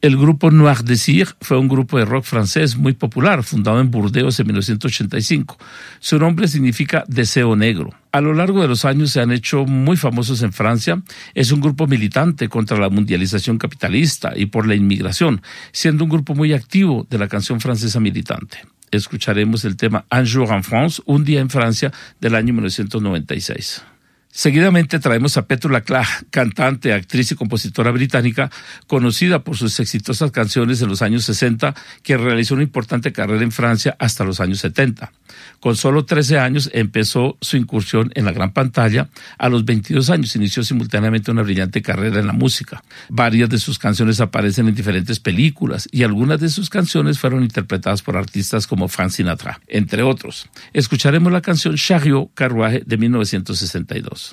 El grupo Noir Désir fue un grupo de rock francés muy popular, fundado en Burdeos en 1985. Su nombre significa deseo negro. A lo largo de los años se han hecho muy famosos en Francia. Es un grupo militante contra la mundialización capitalista y por la inmigración, siendo un grupo muy activo de la canción francesa militante. Escucharemos el tema Un jour en France, un día en Francia, del año 1996. Seguidamente traemos a Petula Clark, cantante, actriz y compositora británica, conocida por sus exitosas canciones de los años 60, que realizó una importante carrera en Francia hasta los años 70. Con solo 13 años empezó su incursión en la gran pantalla. A los 22 años inició simultáneamente una brillante carrera en la música. Varias de sus canciones aparecen en diferentes películas y algunas de sus canciones fueron interpretadas por artistas como Frank Sinatra, entre otros. Escucharemos la canción Chariot, Carruaje, de 1962.